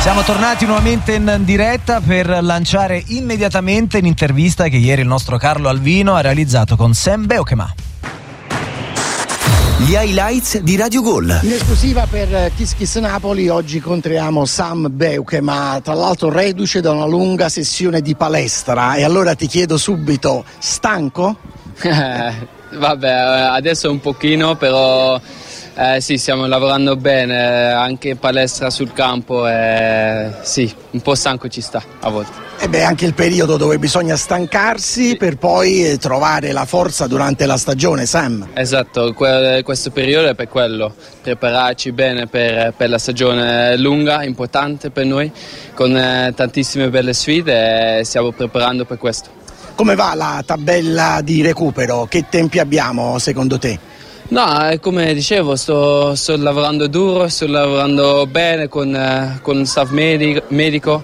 Siamo tornati nuovamente in diretta per lanciare immediatamente l'intervista che ieri il nostro Carlo Alvino ha realizzato con Sam Beukema. Gli highlights di Radio Gol. In esclusiva per Kiss Kiss Napoli oggi incontriamo Sam Beukema, tra l'altro reduce da una lunga sessione di palestra, e allora ti chiedo subito, stanco? Vabbè, adesso un pochino, però sì, stiamo lavorando bene, anche in palestra sul campo, sì, un po' stanco ci sta a volte. E beh, anche il periodo dove bisogna stancarsi, sì, per poi trovare la forza durante la stagione, Sam. Esatto, questo periodo è per quello, prepararci bene per la stagione lunga, importante per noi, con tantissime belle sfide, e stiamo preparando per questo. Come va la tabella di recupero? Che tempi abbiamo secondo te? No, come dicevo, sto lavorando duro, sto lavorando bene con staff medico,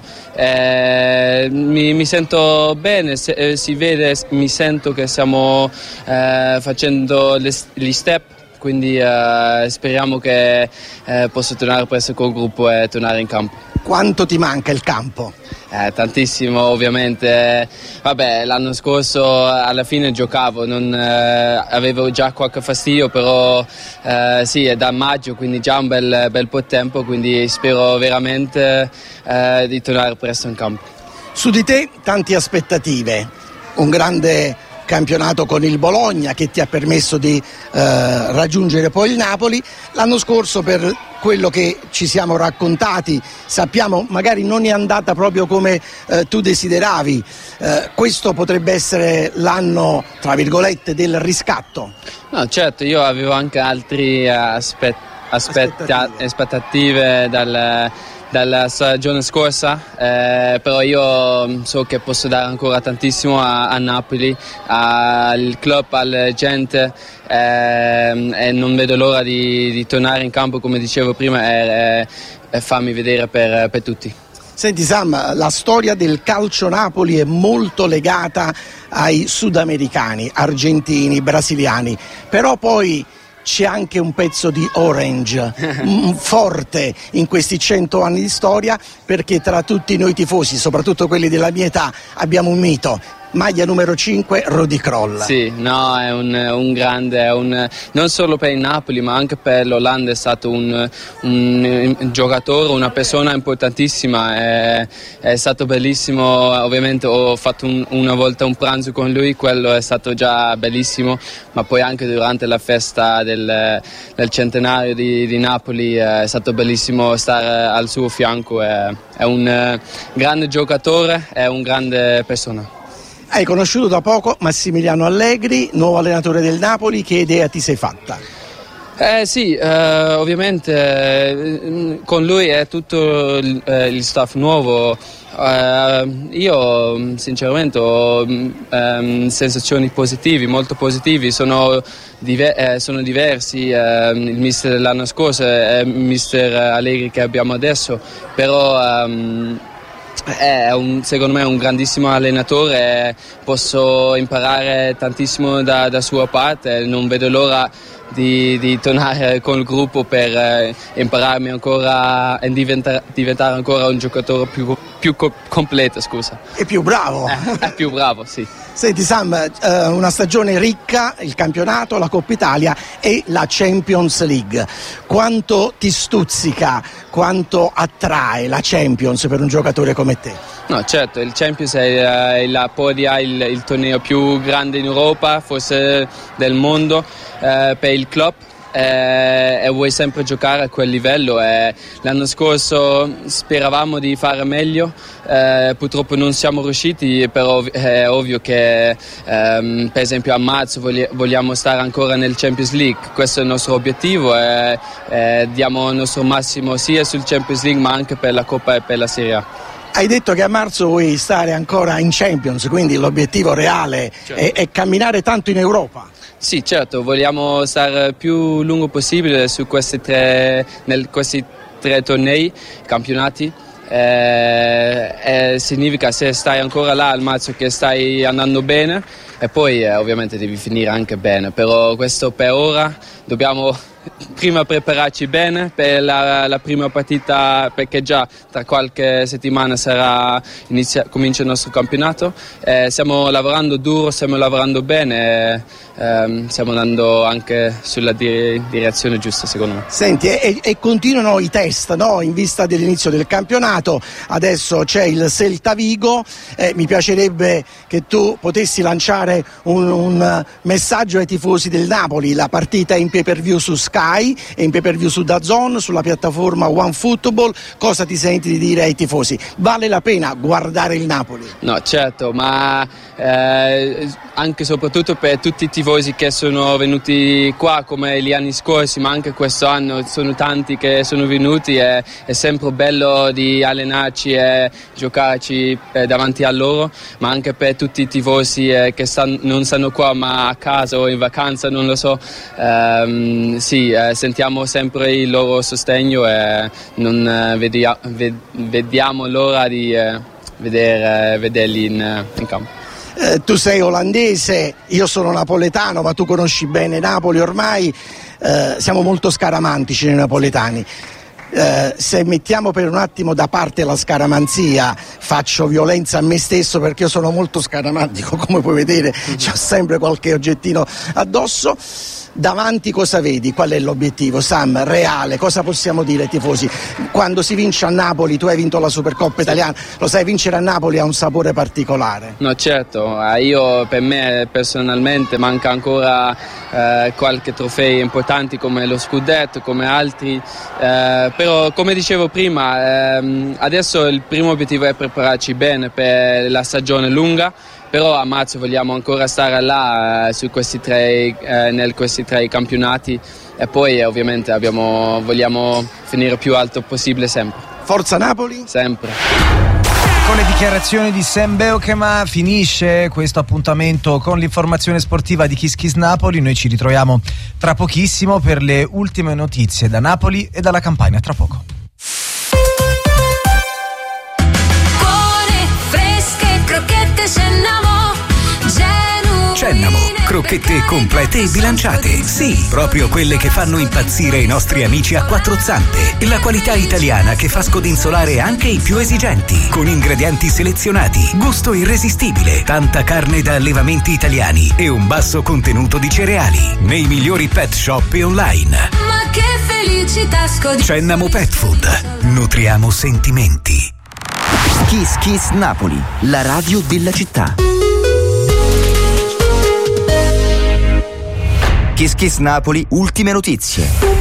mi sento bene, si vede, mi sento che stiamo facendo gli step, quindi speriamo che posso tornare presto col gruppo e tornare in campo. Quanto ti manca il campo? Tantissimo, ovviamente. Vabbè, l'anno scorso alla fine giocavo, avevo già qualche fastidio, però sì, è da maggio, quindi già un bel po' di tempo, quindi spero veramente di tornare presto in campo. Su di te tante aspettative, un grande campionato con il Bologna che ti ha permesso di raggiungere poi il Napoli. L'anno scorso, per quello che ci siamo raccontati, sappiamo magari non è andata proprio come tu desideravi. Questo potrebbe essere l'anno, tra virgolette, del riscatto? No, certo, io avevo anche altri aspettative dalla stagione scorsa, però io so che posso dare ancora tantissimo a Napoli, al club, alla gente, e non vedo l'ora di tornare in campo, come dicevo prima, e farmi vedere per tutti. Senti Sam, la storia del calcio Napoli è molto legata ai sudamericani, argentini, brasiliani, però poi c'è anche un pezzo di Orange forte in questi 100 anni di storia, perché tra tutti noi tifosi, soprattutto quelli della mia età, abbiamo un mito: maglia numero 5, Rudi Kroll. Sì, no, è un grande, non solo per il Napoli ma anche per l'Olanda, è stato un giocatore, una persona importantissima, è stato bellissimo. Ovviamente ho fatto una volta un pranzo con lui, quello è stato già bellissimo, ma poi anche durante la festa del centenario di Napoli è stato bellissimo stare al suo fianco. È un grande giocatore, è un grande persona. Hai conosciuto da poco Massimiliano Allegri, nuovo allenatore del Napoli, che idea ti sei fatta? Sì, ovviamente con lui è tutto il staff nuovo. Io sinceramente ho sensazioni positive, molto positivi, sono diversi, il mister dell'anno scorso e il mister Allegri che abbiamo adesso, però è secondo me un grandissimo allenatore, posso imparare tantissimo da sua parte, non vedo l'ora di tornare con il gruppo per impararmi ancora e diventare ancora un giocatore più completo, scusa. E più bravo. È più bravo, sì. Senti Sam, una stagione ricca, il campionato, la Coppa Italia e la Champions League. Quanto ti stuzzica, quanto attrae la Champions per un giocatore come te? No, certo, il Champions è la Podia, il torneo più grande in Europa, forse del mondo, per il club. E vuoi sempre giocare a quel livello, l'anno scorso speravamo di fare meglio, purtroppo non siamo riusciti, però è ovvio che per esempio a marzo vogliamo stare ancora nel Champions League, questo è il nostro obiettivo, diamo il nostro massimo sia sul Champions League ma anche per la Coppa e per la Serie A. Hai detto che a marzo vuoi stare ancora in Champions, quindi l'obiettivo reale, certo, è camminare tanto in Europa. Sì, certo, vogliamo stare più lungo possibile su questi tre tornei, campionati. Significa, se stai ancora là al marzo, che stai andando bene, e poi ovviamente devi finire anche bene, però questo per ora dobbiamo prima prepararci bene per la prima partita, perché già tra qualche settimana comincia il nostro campionato. Stiamo lavorando duro, stiamo lavorando bene, stiamo andando anche sulla direzione giusta, secondo me. Senti, e continuano i test, no? In vista dell'inizio del campionato, adesso c'è il Celta Vigo, mi piacerebbe che tu potessi lanciare un messaggio ai tifosi del Napoli. La partita è in pay-per-view su Sky e in pay-per-view su DAZN, sulla piattaforma OneFootball. Cosa ti senti di dire ai tifosi? Vale la pena guardare il Napoli? No, certo, ma anche e soprattutto per tutti i tifosi che sono venuti qua come gli anni scorsi, ma anche questo anno sono tanti che sono venuti, è sempre bello di allenarci e giocarci davanti a loro, ma anche per tutti i tifosi che non stanno qua ma a casa o in vacanza, non lo so, sentiamo sempre il loro sostegno e non vediamo l'ora di vederli in campo. Tu sei olandese, io sono napoletano, ma tu conosci bene Napoli ormai, siamo molto scaramantici noi napoletani. Se mettiamo per un attimo da parte la scaramanzia, faccio violenza a me stesso perché io sono molto scaramantico, come puoi vedere, c'ho sempre qualche oggettino addosso. Davanti cosa vedi? Qual è l'obiettivo? Sam, reale, cosa possiamo dire ai tifosi? Quando si vince a Napoli, tu hai vinto la Supercoppa italiana, lo sai, vincere a Napoli ha un sapore particolare. No, certo, per me personalmente manca ancora qualche trofeo importante come lo scudetto, come altri, però come dicevo prima, adesso il primo obiettivo è prepararci bene per la stagione lunga. Però a marzo vogliamo ancora stare là su questi tre campionati e poi ovviamente vogliamo finire più alto possibile sempre. Forza Napoli? Sempre. Con le dichiarazioni di Sam Beukema finisce questo appuntamento con l'informazione sportiva di Kiss Kiss Napoli. Noi ci ritroviamo tra pochissimo per le ultime notizie da Napoli e dalla Campania. Tra poco. Cennamo, crocchette complete e bilanciate. Sì, proprio quelle che fanno impazzire i nostri amici a quattro zampe. La qualità italiana che fa scodinzolare anche i più esigenti. Con ingredienti selezionati, gusto irresistibile, tanta carne da allevamenti italiani e un basso contenuto di cereali. Nei migliori pet shop e online. Ma che felicità Cennamo Pet Food. Nutriamo sentimenti. Kiss Kiss Napoli, la radio della città. Kiss Kiss Napoli, ultime notizie.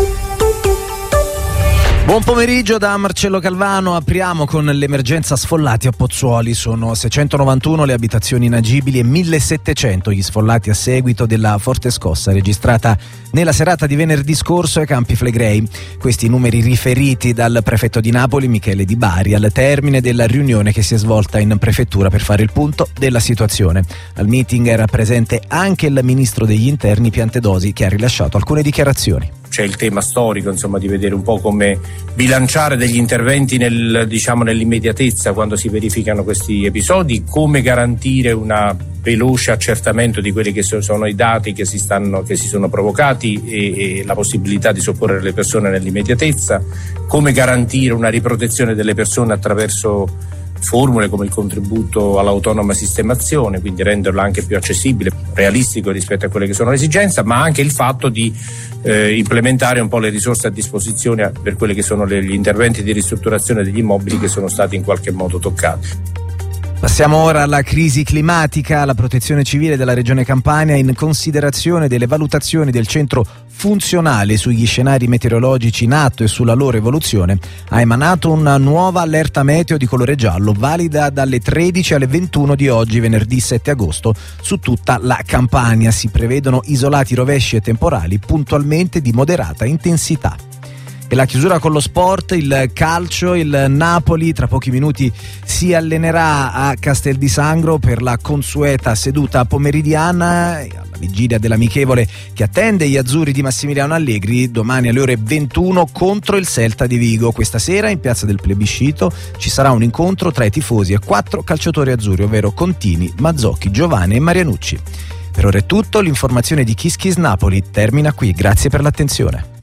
Buon pomeriggio da Marcello Calvano, apriamo con l'emergenza sfollati a Pozzuoli. Sono 691 le abitazioni inagibili e 1700 gli sfollati a seguito della forte scossa registrata nella serata di venerdì scorso ai Campi Flegrei. Questi numeri riferiti dal prefetto di Napoli Michele Di Bari al termine della riunione che si è svolta in prefettura per fare il punto della situazione. Al meeting era presente anche il ministro degli interni Piantedosi, che ha rilasciato alcune dichiarazioni. C'è il tema storico, insomma, di vedere un po' come bilanciare degli interventi nell'immediatezza quando si verificano questi episodi, come garantire un veloce accertamento di quelli che sono i dati che si sono provocati e la possibilità di soccorrere le persone nell'immediatezza, come garantire una riprotezione delle persone attraverso formule come il contributo all'autonoma sistemazione, quindi renderla anche più accessibile, realistico rispetto a quelle che sono le esigenze, ma anche il fatto di implementare un po' le risorse a disposizione per quelli che sono gli interventi di ristrutturazione degli immobili che sono stati in qualche modo toccati. Passiamo ora alla crisi climatica. La Protezione Civile della Regione Campania, in considerazione delle valutazioni del centro funzionale sugli scenari meteorologici in atto e sulla loro evoluzione, ha emanato una nuova allerta meteo di colore giallo, valida dalle 13 alle 21 di oggi, venerdì 7 agosto, su tutta la Campania. Si prevedono isolati rovesci e temporali puntualmente di moderata intensità. E la chiusura con lo sport, il calcio. Il Napoli tra pochi minuti si allenerà a Castel di Sangro per la consueta seduta pomeridiana alla vigilia dell'amichevole che attende gli azzurri di Massimiliano Allegri domani alle ore 21 contro il Celta di Vigo. Questa sera in piazza del Plebiscito ci sarà un incontro tra i tifosi e 4 calciatori azzurri, ovvero Contini, Mazzocchi, Giovane e Marianucci. Per ora è tutto, l'informazione di Kiss Kiss Napoli termina qui, grazie per l'attenzione.